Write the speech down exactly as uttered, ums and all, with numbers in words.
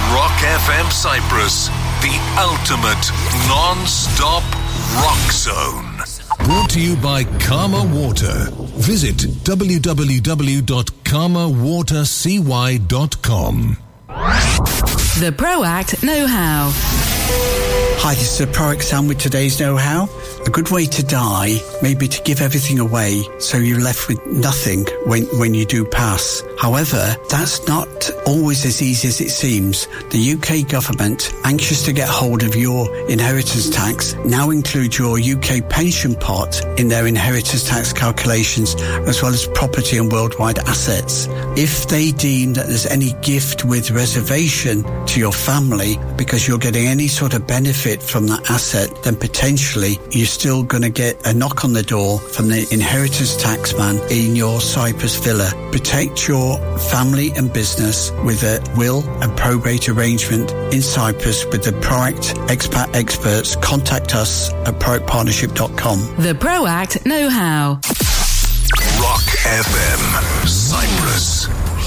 Rock F M Cyprus, the ultimate non-stop rock zone. Brought to you by Karma Water. Visit w w w dot karma water c y dot com. The ProAct Know-How. Hi, this is the ProAct Sam with today's know-how. A good way to die may be to give everything away so you're left with nothing when, when you do pass. However, that's not always as easy as it seems. The U K government, anxious to get hold of your inheritance tax, now include your U K pension pot in their inheritance tax calculations, as well as property and worldwide assets. If they deem that there's any gift with reservation to your family because you're getting any sort of benefit from that asset, then potentially you're still going to get a knock on the door from the inheritance tax man in your Cyprus villa. Protect your family and business with a will and probate arrangement in Cyprus with the ProAct Expat Experts. Contact us at pro act partnership dot com. The ProAct Know-How. Rock F M Cyprus.